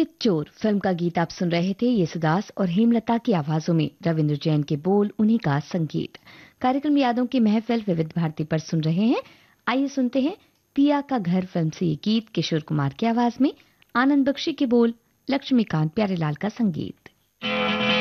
पुलकित चोर फिल्म का गीत आप सुन रहे थे। येसुदास और हेमलता की आवाजों में, रविंद्र जैन के बोल, उन्हीं का संगीत। कार्यक्रम यादों की महफिल विविध भारती पर सुन रहे हैं। आइए सुनते हैं पिया का घर फिल्म से ये गीत किशोर कुमार की आवाज में, आनंद बख्शी के बोल, लक्ष्मीकांत प्यारेलाल का संगीत।